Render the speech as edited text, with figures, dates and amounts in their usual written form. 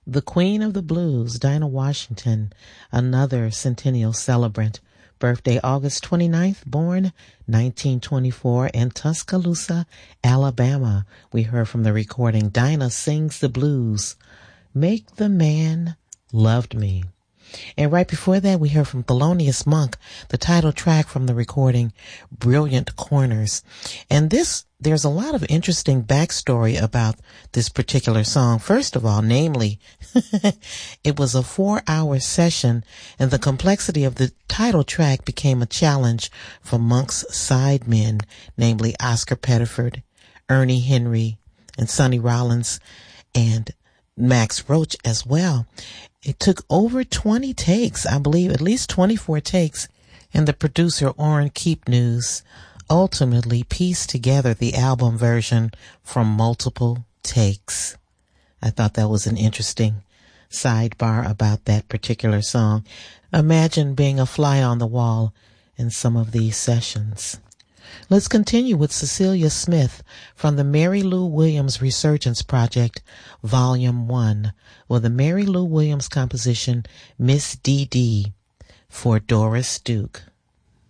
The Queen of the Blues, Dinah Washington, another centennial celebrant. Birthday August 29th, born 1924 in Tuscaloosa, Alabama. We heard from the recording, Dinah Sings the Blues, Make the Man Loved Me. And right before that, we heard from Thelonious Monk, the title track from the recording, Brilliant Corners. And there's a lot of interesting backstory about this particular song. First of all, namely, it was a 4-hour session, and the complexity of the title track became a challenge for Monk's sidemen, namely Oscar Pettiford, Ernie Henry, and Sonny Rollins, and Max Roach as well. It took over 20 takes, I believe at least 24 takes, and the producer Orrin Keepnews ultimately pieced together the album version from multiple takes. I thought that was an interesting sidebar about that particular song. Imagine being a fly on the wall in some of these sessions. Let's continue with Cecilia Smith from the Mary Lou Williams Resurgence Project, Volume 1, with the Mary Lou Williams composition, Miss Dee Dee, for Doris Duke.